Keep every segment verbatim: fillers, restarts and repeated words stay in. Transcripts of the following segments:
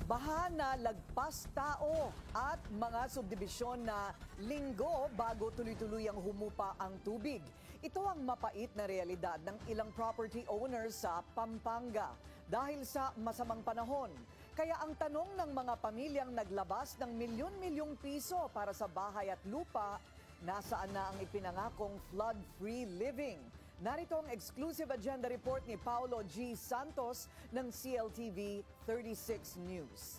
Baha na lagpas tao at mga subdibisyon na linggo bago tuloy-tuluyang humupa ang tubig. Ito ang mapait na realidad ng ilang property owners sa Pampanga dahil sa masamang panahon. Kaya ang tanong ng mga pamilyang naglabas ng milyon-milyong piso para sa bahay at lupa, nasaan na ang ipinangakong flood-free living? Narito ang exclusive agenda report ni Paulo G. Santos ng C L T V thirty-six News.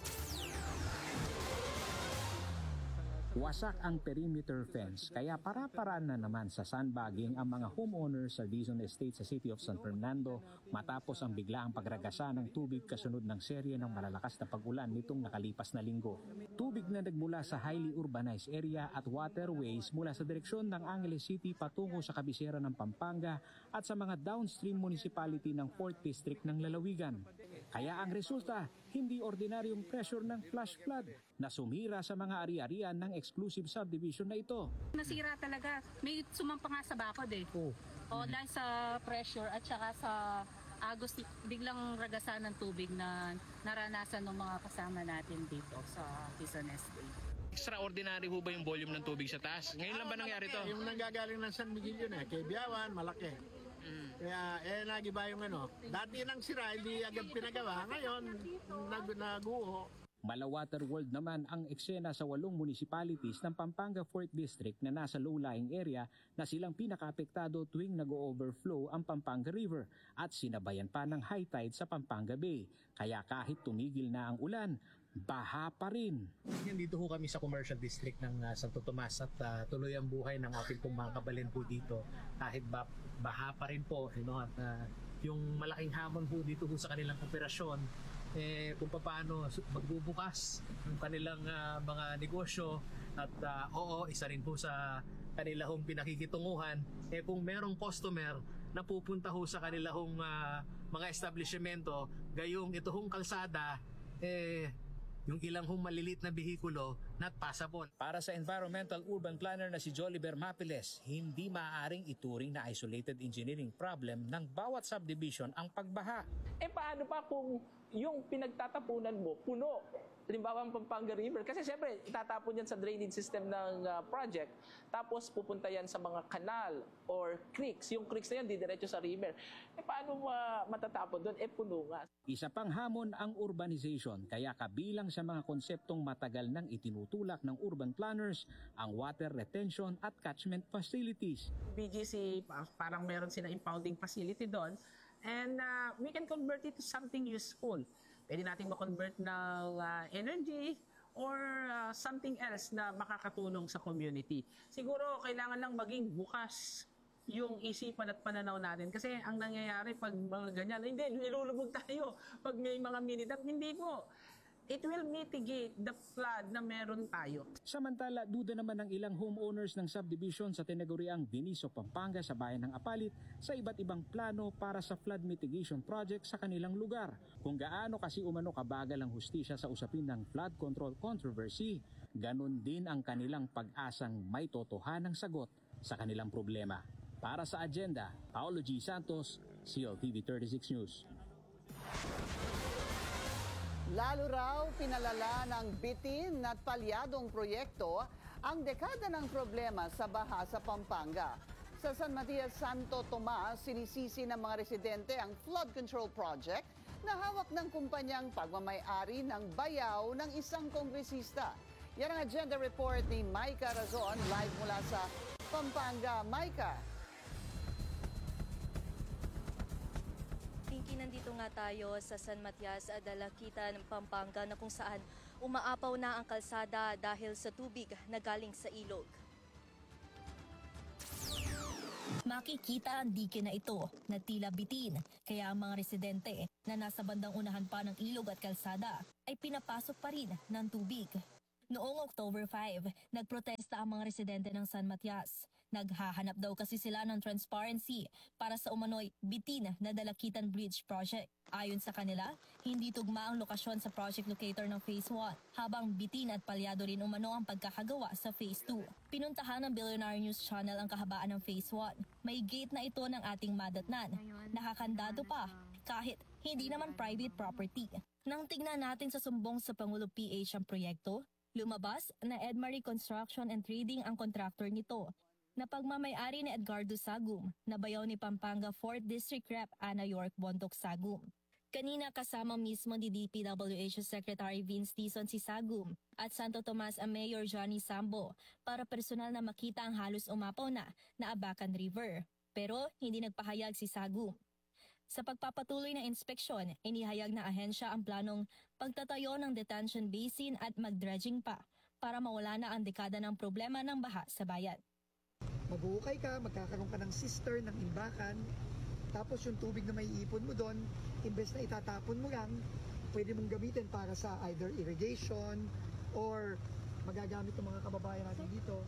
Wasak ang perimeter fence kaya para-paraan na naman sa sandbagging ang mga homeowners sa Dizon Estate sa City of San Fernando matapos ang biglaang pagragasa ng tubig kasunod ng serye ng malalakas na pag-ulan nitong nakalipas na linggo. Tubig na nagmula sa highly urbanized area at waterways mula sa direksyon ng Angeles City patungo sa kabisera ng Pampanga at sa mga downstream municipality ng fourth District ng Lalawigan. Kaya ang resulta, hindi ordinaryong pressure ng flash flood na sumira sa mga ari-arian ng exclusive subdivision na ito. Nasira talaga. May sumampa nga sa bakod eh. Oh. O dahil sa pressure at saka sa agos, biglang ragasan ng tubig na naranasan ng mga kasama natin dito sa Dizon Estate. Extraordinary ho ba yung volume ng tubig sa taas? Ngayon lang ba nangyari to? Yung nanggagaling ng San Miguel yun eh, kay Biawan, malaki. Mm. Kaya eh nagiba yung ano, dati nang sira, hindi agad pinagawa, ngayon nag naguho. Malawater World naman ang eksena sa walong municipalities ng Pampanga fourth District na nasa low-lying area na silang pinakaapektado tuwing nag-overflow ang Pampanga River at sinabayan pa ng high tide sa Pampanga Bay. Kaya kahit tumigil na ang ulan, baha pa rin. Dito ho kami sa commercial district ng uh, Santo Tomas at uh, tuloy ang buhay ng ating pong mga kabalin po dito. Kahit ba, baha pa rin po, you know, at uh, yung malaking hamon po dito ho sa kanilang operasyon, eh, kung paano magbubukas yung kanilang uh, mga negosyo at uh, oo, isa rin po sa kanila hong pinakikitunguhan, eh kung merong customer na pupunta ho sa kanila hong uh, mga establishmento, gayong ito hong kalsada, eh yung ilang hong malilit na bihikulo not passable. Para sa environmental urban planner na si Joliver Mapiles, hindi maaaring ituring na isolated engineering problem ng bawat subdivision ang pagbaha. Eh paano pa kung yung pinagtatapunan mo puno? Halimbawa ang Pampanga River, kasi siyempre itatapon yan sa drainage system ng uh, project, tapos pupunta yan sa mga kanal or creeks. Yung creeks na yan, didiretso sa river. Eh paano uh, matatapon doon? Eh puno nga. Isa pang hamon ang urbanization, kaya kabilang sa mga konseptong matagal nang itinutulak ng urban planners ang water retention at catchment facilities. B G C, parang meron silang impounding facility doon, and uh, we can convert it to something useful. Pwede natin ma-convert ng uh, energy or uh, something else na makakatulong sa community. Siguro kailangan lang maging bukas yung isipan at pananaw natin. Kasi ang nangyayari pag mga ganyan, hindi, nilulubog tayo pag may mga mini-dam. Hindi po. It will mitigate the flood na meron tayo. Samantala, duda naman ng ilang homeowners ng subdivision sa tinaguriang Biniso, Pampanga sa bayan ng Apalit sa iba't ibang plano para sa flood mitigation project sa kanilang lugar. Kung gaano kasi umano kabagal ang hustisya sa usapin ng flood control controversy, ganun din ang kanilang pag-asang may totohanang sagot sa kanilang problema. Para sa agenda, Paulo G. Santos, C L T V thirty-six News. Lalo raw pinalala ng bitin at palyadong proyekto ang dekada ng problema sa baha sa Pampanga. Sa San Matias, Santo Tomas, sinisisi ng mga residente ang flood control project na hawak ng kumpanyang pagmamay-ari ng bayaw ng isang kongresista. Yan ang agenda report ni Maika Razon live mula sa Pampanga. Maika. Pinky, nandito nga tayo sa San Matias, Dalakitan, Pampanga na kung saan umaapaw na ang kalsada dahil sa tubig na galing sa ilog. Makikita ang dike na ito na tila bitin, kaya ang mga residente na nasa bandang unahan pa ng ilog at kalsada ay pinapasok pa rin ng tubig. Noong October five, nagprotesta ang mga residente ng San Matias. Naghahanap daw kasi sila ng transparency para sa umano'y bitin na Dalakitan Bridge Project. Ayon sa kanila, hindi tugma ang lokasyon sa project locator ng Phase one, habang bitin at palyado rin umano ang pagkakagawa sa Phase two. Pinuntahan ng Billionaire News Channel ang kahabaan ng Phase one. May gate na ito ng ating madatnan. Nakakandado pa, kahit hindi naman private property. Nang tignan natin sa sumbong sa Pangulo P H ang proyekto, lumabas na Edmarie Construction and Trading ang kontraktor nito na pagmamayari ni Edgardo Sagum na bayaw ni Pampanga fourth District Rep Ana York Bondoc Sagum. Kanina kasama mismo ni D P W H Secretary Vince Dizon si Sagum at Santo Tomas ang Mayor Johnny Sambo para personal na makita ang halos umapaw na na Abacan River. Pero hindi nagpahayag si Sagum. Sa pagpapatuloy ng inspeksyon, inihayag na ahensya ang planong pagtatayo ng detention basin at mag-dredging pa para mawala na ang dekada ng problema ng baha sa bayan. Maghuhukay ka, magkakaroon ka ng cistern, ng imbakan, tapos yung tubig na may ipon mo doon, imbes na itatapon mo lang, pwede mong gamitin para sa either irrigation or magagamit ng mga kababayan natin dito.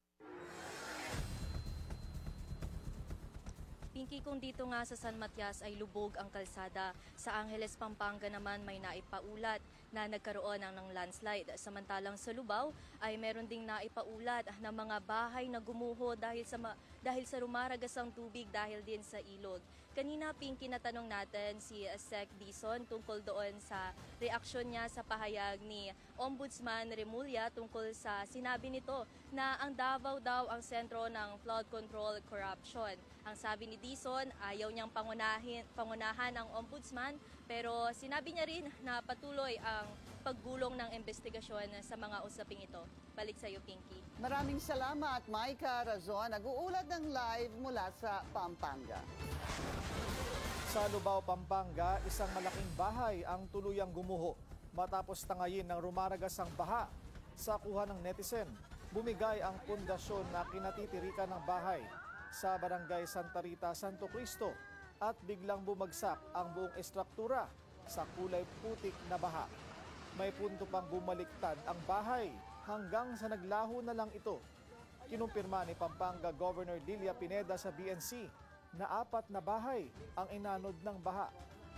Pinky, kung dito nga sa San Matias ay lubog ang kalsada, sa Angeles, Pampanga naman may naipaulat na nagkaroon ng, ng landslide. Samantalang sa Lubao ay meron ding naipaulat na mga bahay na gumuho dahil sa, ma- dahil sa rumaragas ang tubig dahil din sa ilog. Kanina, Pinky, natanong natin si Sec Dizon tungkol doon sa reaksyon niya sa pahayag ni Ombudsman Remulla tungkol sa sinabi nito na ang Davao daw ang sentro ng flood control corruption. Ang sabi ni Dizon, ayaw niyang pangunahin, pangunahan ang ombudsman, pero sinabi niya rin na patuloy ang paggulong ng investigasyon sa mga usaping ito. Balik sa iyo, Pinky. Maraming salamat, Maika Razon. Nag-uulat ng live mula sa Pampanga. Sa Lubao, Pampanga, isang malaking bahay ang tuluyang gumuho matapos tangayin ng rumaragas ang baha. Sa kuha ng netizen, bumigay ang pundasyon na kinatitirikan ng bahay sa Barangay Santa Rita, Santo Cristo at biglang bumagsak ang buong estruktura sa kulay putik na baha. May punto pang bumaliktad ang bahay hanggang sa naglaho na lang ito. Kinumpirma ni Pampanga Governor Lilia Pineda sa B N C na apat na bahay ang inanod ng baha.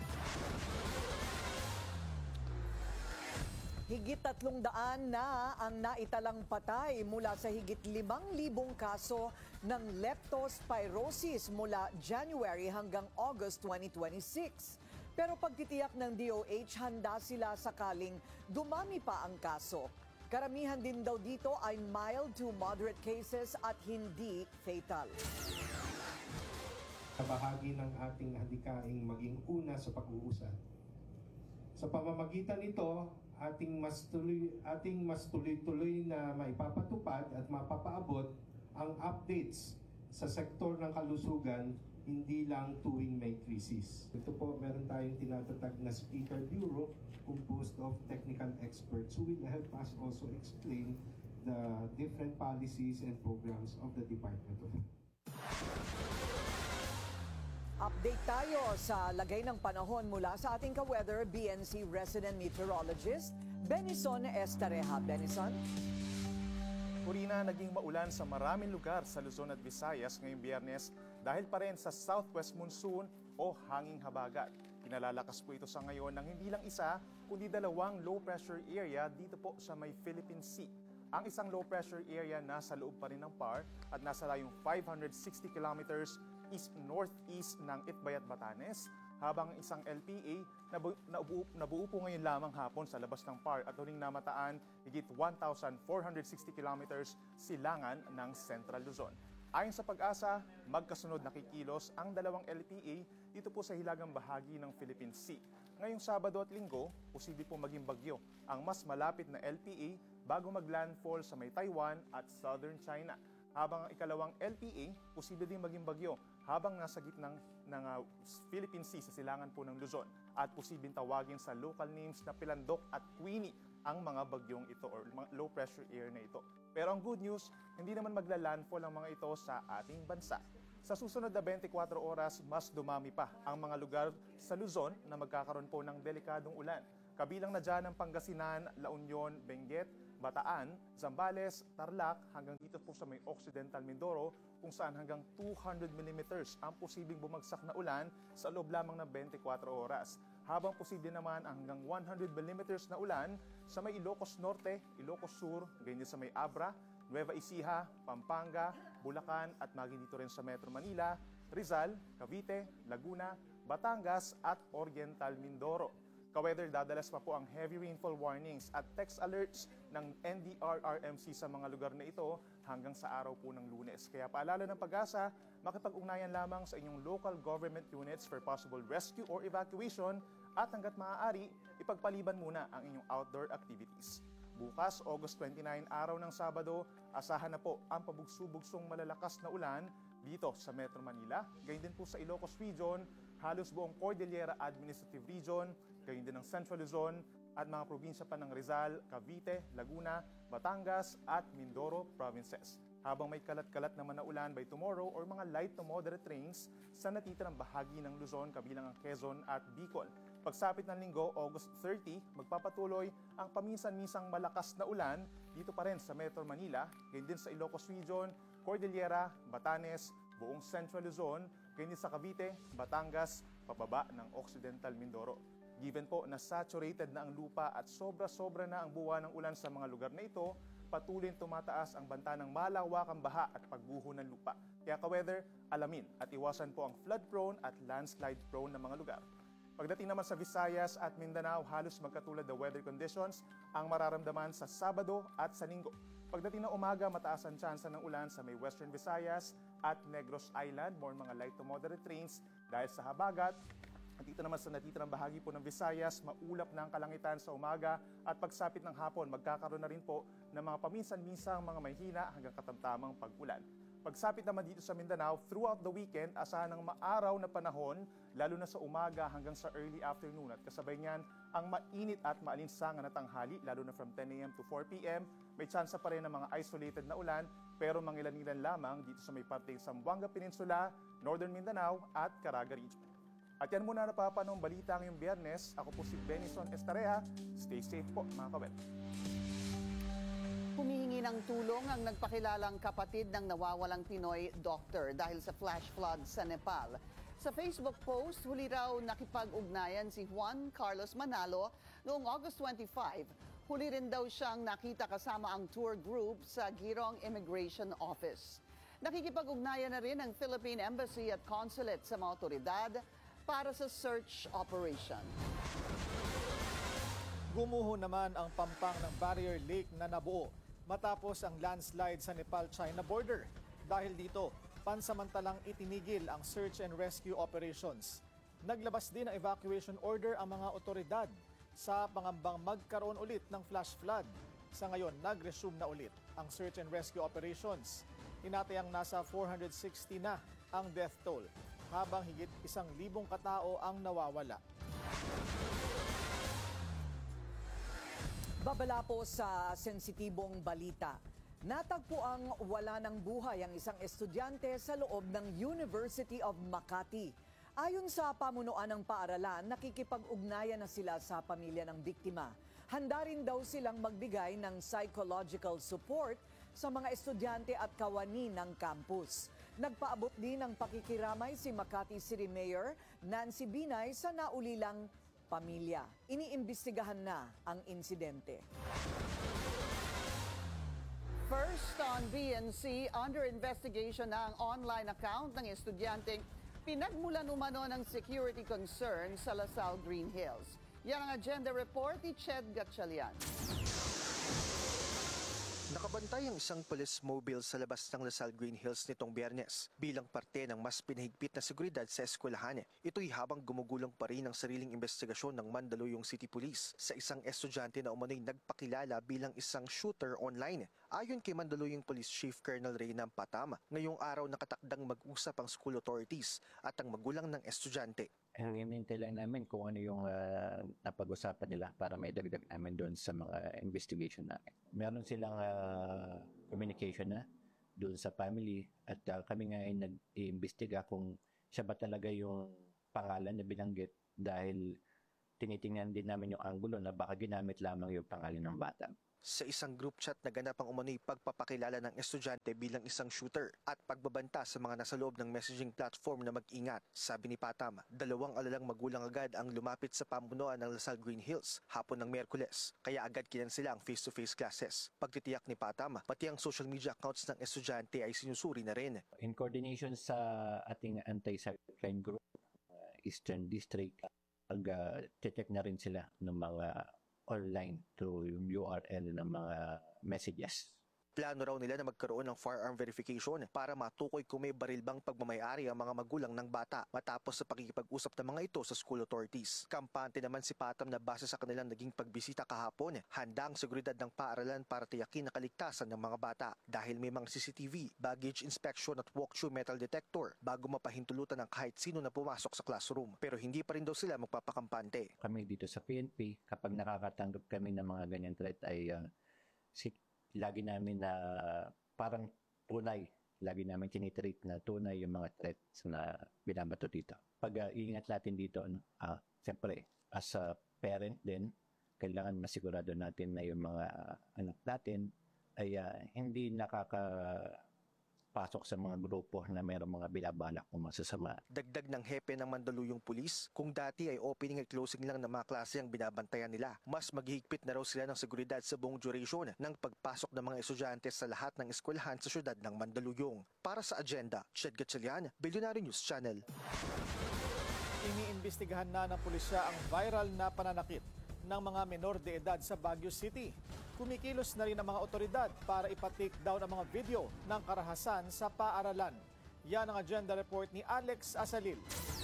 Higit tatlong daan na ang naitalang patay mula sa higit limang libong kaso ng leptospirosis mula January hanggang August twenty twenty-six. Pero pagtitiyak ng D O H, handa sila sakaling dumami pa ang kaso. Karamihan din daw dito ay mild to moderate cases at hindi fatal. Bahagi ng ating hadikaing maging una sa pag-uusad. Sa pamamagitan nito, ating mas tuloy ating mas tuloy-tuloy na maipapatupad at mapapaabot ang updates sa sektor ng kalusugan, hindi lang tuwing may krisis. Ito po, meron tayong tinatatag na speaker bureau composed of technical experts who will help us also explain the different policies and programs of the Department of Health. Update tayo sa lagay ng panahon mula sa ating ka-weather B N C resident meteorologist Benison Estareja. Benison? Purina, naging maulan sa maraming lugar sa Luzon at Visayas ngayong Biyernes dahil pa rin sa southwest monsoon o hanging habagat. Pinalalakas po ito sa ngayon ng hindi lang isa kundi dalawang low pressure area dito po sa may Philippine Sea. Ang isang low pressure area nasa loob pa rin ng P A R at nasa layong five hundred sixty kilometers east-northeast ng Itbay at Batanes, habang isang L P A nabu- nabuo, nabuo po ngayon lamang hapon sa labas ng P A R at huling namataan higit one thousand four hundred sixty kilometers silangan ng Central Luzon. Ayon sa Pag-asa, magkasunod na kikilos ang dalawang L P A dito po sa hilagang bahagi ng Philippine Sea. Ngayong Sabado at Linggo, posible po maging bagyo ang mas malapit na L P A bago maglandfall sa may Taiwan at Southern China. Habang ang ikalawang L P A, posible din maging bagyo habang nasa gitnang ng uh, Philippine Sea sa silangan po ng Luzon at posibleng tawagin sa local names na Pilandok at Queenie ang mga bagyong ito or mga low pressure area na ito. Pero ang good news, hindi naman magla-landfall ang mga ito sa ating bansa. Sa susunod na twenty-four oras, mas dumami pa ang mga lugar sa Luzon na magkakaroon po ng delikadong ulan. Kabilang na dyan ang Pangasinan, La Union, Benguet, Bataan, Zambales, Tarlac, hanggang dito po sa may Occidental Mindoro, kung saan hanggang two hundred millimeters ang posibleng bumagsak na ulan sa loob lamang ng twenty-four oras. Habang posible naman ang hanggang one hundred millimeters na ulan sa may Ilocos Norte, Ilocos Sur, ganyan sa may Abra, Nueva Ecija, Pampanga, Bulacan at maging dito rin sa Metro Manila, Rizal, Cavite, Laguna, Batangas at Oriental Mindoro. Ka-weather, dadalas pa po ang heavy rainfall warnings at text alerts ng N D R R M C sa mga lugar na ito hanggang sa araw po ng Lunes. Kaya paalala ng Pag-asa, makipag-ugnayan lamang sa inyong local government units for possible rescue or evacuation at hanggat maaari, ipagpaliban muna ang inyong outdoor activities. Bukas, August twenty-nine, araw ng Sabado, asahan na po ang pabugso-bugsong malalakas na ulan dito sa Metro Manila, gayon din po sa Ilocos Region, halos buong Cordillera Administrative Region, gayon din ng Central Luzon at mga probinsya pa ng Rizal, Cavite, Laguna, Batangas at Mindoro provinces. Habang may kalat-kalat naman na ulan by tomorrow or mga light to moderate rains sa natitirang bahagi ng Luzon kabilang ang Quezon at Bicol. Pagsapit ng linggo, August thirty, magpapatuloy ang paminsan-minsang malakas na ulan dito pa rin sa Metro Manila, gayon din sa Ilocos Region, Cordillera, Batanes, buong Central Luzon, gayon din sa Cavite, Batangas, pababa ng Occidental Mindoro. Given po na saturated na ang lupa at sobra-sobra na ang buwa ng ulan sa mga lugar na ito, patuloy tumataas ang banta ng malawakang baha at pagguho ng lupa. Kaya ka-weather, alamin at iwasan po ang flood-prone at landslide-prone na mga lugar. Pagdating naman sa Visayas at Mindanao, halos magkatulad na weather conditions ang mararamdaman sa Sabado at sa Linggo. Pagdating ng umaga, mataas ang tsansa ng ulan sa may Western Visayas at Negros Island, more mga light to moderate rains dahil sa habagat. At dito naman sa natitirang bahagi po ng Visayas, maulap na ang kalangitan sa umaga at pagsapit ng hapon, magkakaroon na rin po ng mga paminsan-minsang mga mahina hanggang katamtamang pag-ulan. Pagsapit naman dito sa Mindanao, throughout the weekend, asahan ng maaraw na panahon, lalo na sa umaga hanggang sa early afternoon. At kasabay niyan, ang mainit at maalinsangan na tanghali, lalo na from ten a m to four p m May tsansa pa rin ng mga isolated na ulan, pero mangilan-ilan lamang dito sa may parteng Zamboanga Peninsula, Northern Mindanao at Caraga Region. At yan muna napapanong balita ngayong Biyernes. Ako po si Benison Estareja. Stay safe po, mga kawet. Humihingi ng tulong ang nagpakilalang kapatid ng nawawalang Pinoy doctor dahil sa flash flood sa Nepal. Sa Facebook post, huli raw nakipag-ugnayan si Juan Carlos Manalo noong August twenty-five. Huli rin daw siyang nakita kasama ang tour group sa Girong Immigration Office. Nakikipag-ugnayan na rin ang Philippine Embassy at Consulate sa mga otoridad para sa search operation. Gumuho naman ang pampang ng Barrier Lake na nabuo matapos ang landslide sa Nepal-China border. Dahil dito, pansamantalang itinigil ang search and rescue operations. Naglabas din ng evacuation order ang mga otoridad sa pangambang magkaroon ulit ng flash flood. Sa ngayon, nag-resume na ulit ang search and rescue operations. Tinatayang nasa four hundred sixty na ang death toll, habang higit isang libong katao ang nawawala. Babala po sa sensitibong balita. Natagpo ang wala ng buhay ang isang estudyante sa loob ng University of Makati. Ayon sa pamunuan ng paaralan, nakikipag-ugnayan na sila sa pamilya ng biktima. Handa rin daw silang magbigay ng psychological support sa mga estudyante at kawani ng campus. Nagpaabot din ng pakikiramay si Makati City Mayor Nancy Binay sa naulilang pamilya. Iniimbestigahan na ang insidente. First on B N C, under investigation na ang online account ng estudyanteng pinagmulan umano ng security concern sa Lasal Green Hills. Yan ang agenda report ni Ched Gatchalian. Nakabantay ang isang police mobile sa labas ng Lasal Green Hills nitong Biyernes bilang parte ng mas pinahigpit na seguridad sa eskwelahan. Ito'y habang gumugulang pa rin ang sariling investigasyon ng Mandaluyong City Police sa isang estudyante na umano'y nagpakilala bilang isang shooter online. Ayon kay Mandaluyong Police Chief Colonel Reynam Patama, ngayong araw nakatakdang mag-usap ang school authorities at ang magulang ng estudyante. Hinihintay lang namin kung ano yung uh, napag-usapan nila para may dagdag namin doon sa mga investigation namin. Meron silang uh, communication na doon sa family at uh, kami nga ay nag-iimbestiga kung siya ba talaga yung pangalan na binanggit dahil tinitingnan din namin yung angulo na baka ginamit lamang yung pangalan ng bata. Sa isang group chat na ganap ang umano'y pagpapakilala ng estudyante bilang isang shooter at pagbabanta sa mga nasa loob ng messaging platform na mag-ingat. Sabi ni Patama, dalawang alalang magulang agad ang lumapit sa pamunuan ng Lasal Green Hills hapon ng Miyerkules, kaya agad kinansela ang face-to-face classes. Pagtitiyak ni Patama, pati ang social media accounts ng estudyante ay sinusuri na rin. In coordination sa ating anti-cybercrime group, uh, Eastern District. Pag-check na rin sila ng mga online through yung U R L ng mga messages. Plano raw nila na magkaroon ng firearm verification para matukoy kung may baril bang pagmamayari ang mga magulang ng bata matapos sa pakikipag-usap ng mga ito sa school authorities. Kampante naman si Patam na base sa kanilang naging pagbisita kahapon, handa ang seguridad ng paaralan para tiyakin ang kaligtasan ng mga bata dahil may mga C C T V, baggage inspection at walk-through metal detector bago mapahintulutan ng kahit sino na pumasok sa classroom. Pero hindi pa rin daw sila magpapakampante. Kami dito sa P N P, kapag nakakatanggap kami ng mga ganyan threat ay uh, si lagi namin na parang tunay, lagi namin tinitreat na tunay yung mga threats na binabato dito. Pag uh, iingat natin dito, ano, uh, siyempre, as a parent din, kailangan masigurado natin na yung mga uh, anak natin ay uh, hindi nakakapasok sa mga grupo na mayroong mga binabalak o masasama. Dagdag ng hepe ng Mandaluyong Police, kung dati ay opening at closing lang ng mga klase ang binabantayan nila, mas maghihigpit na raw sila ng seguridad sa buong duration ng pagpasok ng mga estudyante sa lahat ng eskwelahan sa syudad ng Mandaluyong. Para sa Agenda, Chad Gatchalian, Billionaire News Channel. Iniimbestigahan na ng pulisya ang viral na pananakit ng mga menor de edad sa Baguio City. Kumikilos na rin ang mga otoridad para ipa-take down ang mga video ng karahasan sa paaralan. Yan ang agenda report ni Alex Asalil.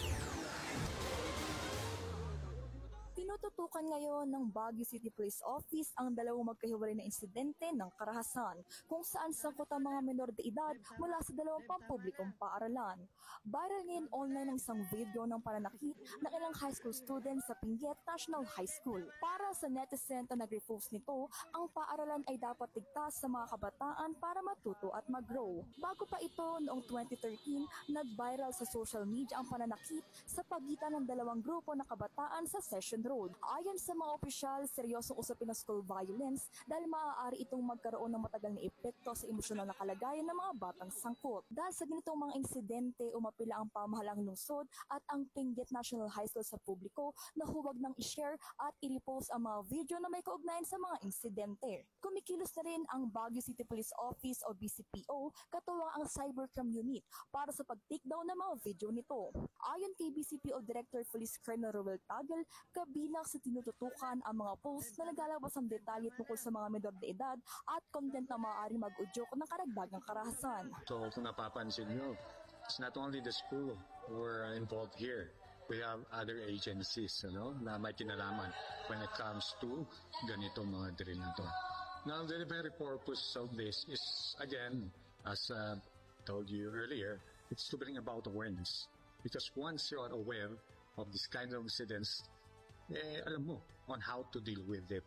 Tinututukan ngayon ng Baguio City Police Office ang dalawang magkahiwalay na insidente ng karahasan kung saan sangkot ang mga menor de edad mula sa dalawang pampublikong paaralan. Viral ngayon online ang isang video ng pananakit ng ilang high school students sa Benguet National High School. Para sa netizen na nag-repost nito, ang paaralan ay dapat ligtas sa mga kabataan para matuto at mag-grow. Bago pa ito, noong twenty thirteen, nag-viral sa social media ang pananakit sa pagitan ng dalawang grupo ng kabataan sa Session Road. Ayon sa mga opisyal, seryosong usapin ng school violence dahil maaari itong magkaroon ng matagal na epekto sa emosyonal na kalagayan ng mga batang sangkot. Dahil sa ganitong mga insidente, umapila ang pamahalang lungsod at ang Benguet National High School sa publiko na huwag nang i-share at i-repost ang mga video na may kaugnayan sa mga insidente. Kumikilos na rin ang Baguio City Police Office o B C P O katuwang ang Cybercrime Unit para sa pag-takedown ng mga video nito. Ayon kay B C P O Director Police Colonel Roel Tagal, kabilang sa tinututukan ang mga post na naglalabas ng detalye tungkol sa mga menor de edad at content na maaaring mag-udyok ng karagdagang karahasan. So kung napapansin nyo, it's not only the school who are involved here. We have other agencies, you know, na may kinalaman when it comes to ganitong mga drill na to. Now, the very purpose of this is, again, as uh, told you earlier, it's to bring about awareness. Because once you are aware of this kind of incidents, eh, alam mo on how to deal with it.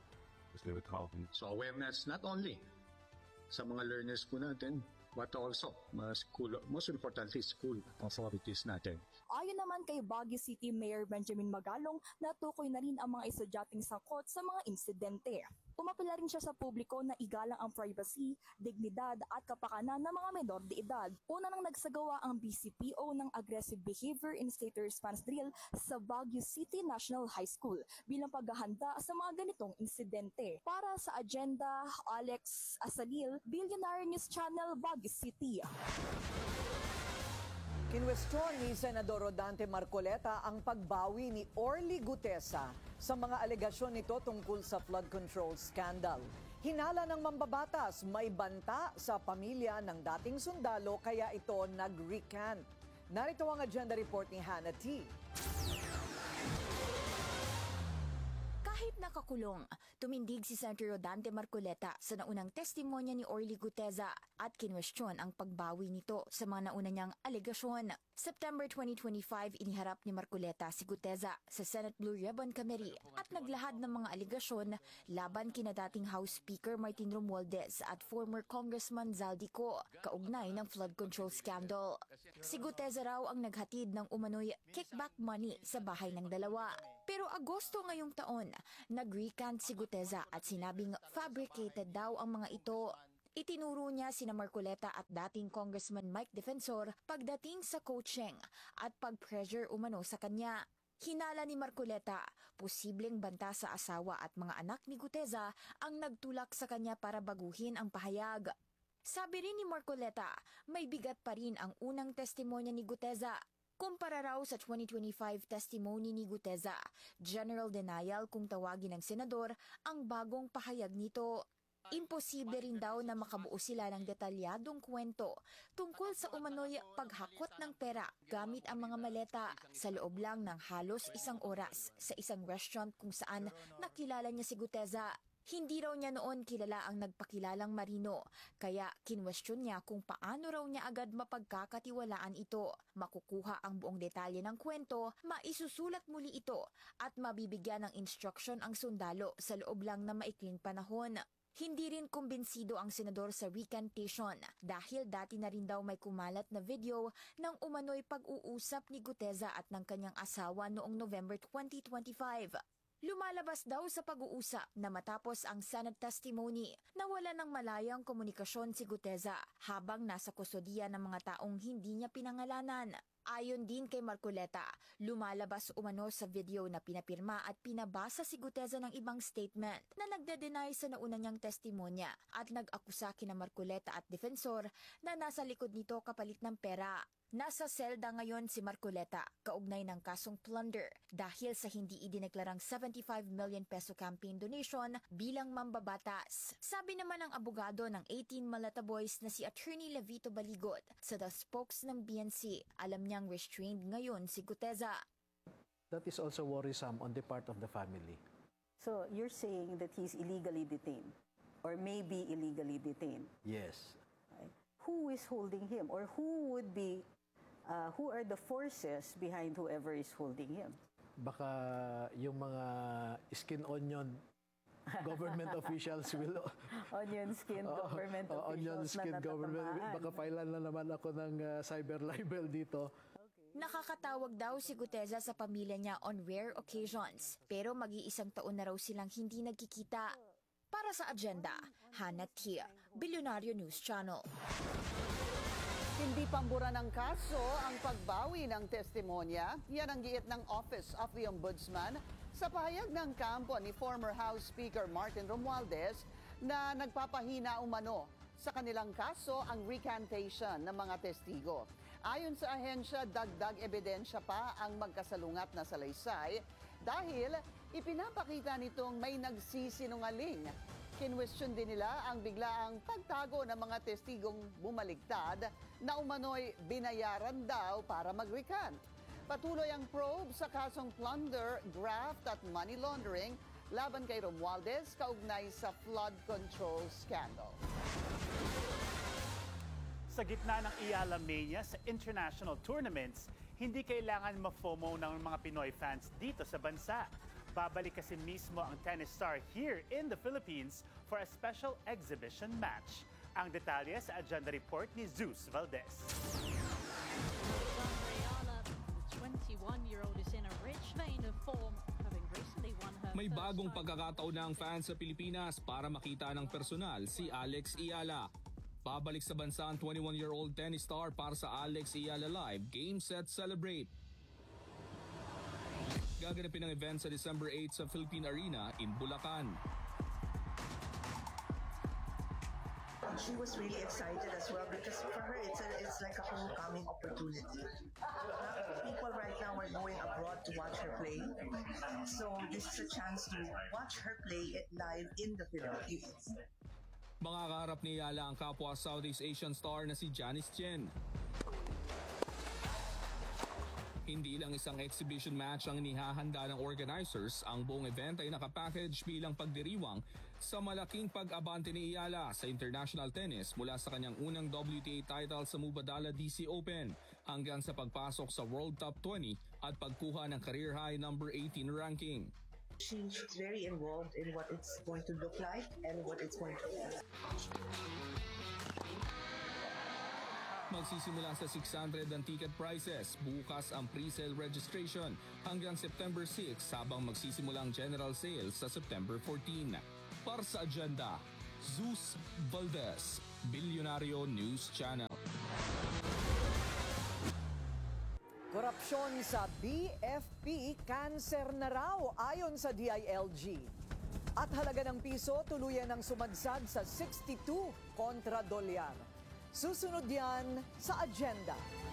So awareness not only sa mga learners po natin, but also mga school, most importantly, school authorities natin. Ayon naman kay Baguio City Mayor Benjamin Magalong, natukoy na rin ang mga estudyanteng sangkot sa mga insidente. Umapila rin siya sa publiko na igalang ang privacy, dignidad at kapakanan ng mga menor de edad. Una nang nagsagawa ang B C P O ng aggressive behavior in state response drill sa Baguio City National High School bilang paghahanda sa mga ganitong insidente. Para sa Agenda, Alex Asalil, Billionaire News Channel, Baguio City. Kinwestiyon ni Senador Rodante Marcoleta ang pagbawi ni Orly Gutesa sa mga alegasyon nito tungkol sa flood control scandal. Hinala ng mambabatas, may banta sa pamilya ng dating sundalo kaya ito nag-recant. Narito ang agenda report ni Hannah T. Kahit nakakulong, tumindig si Senator Rodante Marcoleta sa naunang testimonya ni Orly Gutesa at kinwestiyon ang pagbawi nito sa mga nauna niyang alegasyon. September twenty twenty-five, iniharap ni Marcoleta si Gutesa sa Senate Blue Ribbon Committee at naglahad ng mga alegasyon laban kina dating House Speaker Martin Romualdez at former Congressman Zaldico kaugnay ng flood control scandal. Si Gutesa raw ang naghatid ng umano'y kickback money sa bahay ng dalawa. Pero Agosto ngayong taon, nag-recant si Gutesa at sinabing fabricated daw ang mga ito. Itinuro niya sina Marcoleta at dating Congressman Mike Defensor pagdating sa coaching at pag-pressure umano sa kanya. Hinala ni Marcoleta, posibleng banta sa asawa at mga anak ni Gutesa ang nagtulak sa kanya para baguhin ang pahayag. Sabi rin ni Marcoleta, may bigat pa rin ang unang testimonya ni Gutesa. Kumpara raw sa twenty twenty-five testimony ni Guteza, general denial kung tawagin ng senador ang bagong pahayag nito. Imposible rin daw na makabuo sila ng detalyadong kwento tungkol sa umano'y paghakot ng pera gamit ang mga maleta sa loob lang ng halos isang oras sa isang restaurant kung saan nakilala niya si Guteza. Hindi raw niya noon kilala ang nagpakilalang Marino, kaya kinwestiyon niya kung paano raw niya agad mapagkakatiwalaan ito. Makukuha ang buong detalye ng kwento, maisusulat muli ito at mabibigyan ng instruction ang sundalo sa loob lang na maikling panahon. Hindi rin kumbinsido ang senador sa recantation dahil dati na rin daw may kumalat na video ng umano'y pag-uusap ni Guteza at ng kanyang asawa noong November twenty twenty-five. Lumalabas daw sa pag-uusap na matapos ang Senate testimony na wala ng malayang komunikasyon si Guteza habang nasa kusodiya ng mga taong hindi niya pinangalanan. Ayon din kay Marcoleta, lumalabas umano sa video na pinapirma at pinabasa si Guteza ng ibang statement na nagde-deny sa nauna niyang testimonya at nag-akusa kina Marcoleta at defensor na nasa likod nito kapalit ng pera. Nasa selda ngayon si Marcoleta kaugnay ng kasong plunder dahil sa hindi idineklarang seventy-five million peso campaign donation bilang mambabatas. Sabi naman ng abogado ng eighteen Malata Boys na si Attorney Levito Baligot sa the spokes ng B N C, alam niyang restrained ngayon si Guteza. That is also worrisome on the part of the family. So you're saying that he's illegally detained or maybe illegally detained? Yes. Who is holding him or who would be Uh, who are the forces behind whoever is holding him? Baka yung mga skin onion government officials will... onion skin uh, government uh, officials onion skin na government. natatamaan. Baka filean na naman ako ng uh, cyber libel dito. Nakakatawag daw si Guteza sa pamilya niya on rare occasions pero mag-iisang taon na raw silang hindi nagkikita. Para sa agenda, Hannah Tia, Bilyonaryo News Channel. Hindi pambura ng kaso ang pagbawi ng testimonya. Yan ang giit ng Office of the Ombudsman sa pahayag ng kampo ni former House Speaker Martin Romualdez na nagpapahina umano sa kanilang kaso ang recantation ng mga testigo. Ayon sa ahensya, dagdag ebidensya pa ang magkasalungat na salaysay dahil ipinapakita nitong may nagsisinungaling. Kinwestiyon din nila ang biglaang pagtago ng mga testigong bumaligtad na umano'y binayaran daw para mag-recant. Patuloy ang probe sa kasong plunder, graft at money laundering laban kay Romualdez kaugnay sa flood control scandal. Sa gitna ng Iyala Mania sa international tournaments, hindi kailangan ma-FOMO ng mga Pinoy fans dito sa bansa. Babalik kasi mismo ang tennis star here in the Philippines for a special exhibition match. Ang detalye sa agenda report ni Zeus Valdez. twenty-one-year-old is in a rich vein of form, having recently won her May bagong pagkakataon na ang fans sa Pilipinas para makita ng personal si Alex Iyala. Babalik sa bansa ang twenty-one-year-old tennis star para sa Alex Iyala Live Game Set Celebrate. Gaganapin ang event sa December eighth sa Philippine Arena in Bulacan. She was really excited as well because for her it's a, it's like a homecoming opportunity. People right now are going abroad to watch her play, so this is a chance to watch her play it live in the Philippines. Makakaharap ni Iyala ang kapwa Southeast Asian star na si Janice Chen. Hindi lang isang exhibition match ang inihahanda ng organizers, ang buong event ay nakapackage bilang pagdiriwang sa malaking pag-abante ni Iyala sa international tennis mula sa kanyang unang W T A title sa Mubadala D C Open hanggang sa pagpasok sa World Top twenty at pagkuha ng career high number eighteen ranking. She's very involved in what it's going to look like and what it's going to be. Magsisimula sa six hundred ang ticket prices. Bukas ang pre-sale registration hanggang September sixth habang magsisimula ang general sales sa September fourteenth. Para sa agenda, Zeus Valdez, Bilyonaryo News Channel. Korupsyon sa B F P, cancer na raw ayon sa D I L G. At halaga ng piso tuluyan ng sumadsad sa sixty-two kontra dolyar. Susunod yan sa agenda.